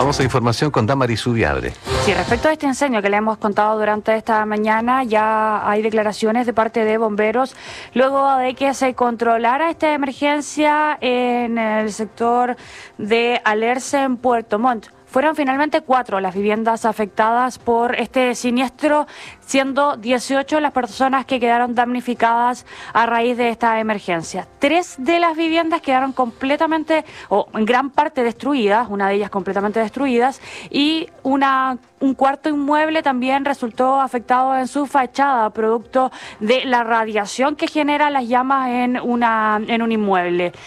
Vamos a información con Damaris Ubiabre. Sí, respecto a este incendio que le hemos contado durante esta mañana, ya hay declaraciones de parte de bomberos luego de que se controlara esta emergencia en el sector de Alerce en Puerto Montt. Fueron finalmente 4 las viviendas afectadas por este siniestro, siendo 18 las personas que quedaron damnificadas a raíz de esta emergencia. 3 de las viviendas quedaron completamente o en gran parte destruidas, una de ellas completamente destruidas, y un cuarto inmueble también resultó afectado en su fachada, producto de la radiación que genera las llamas en un inmueble.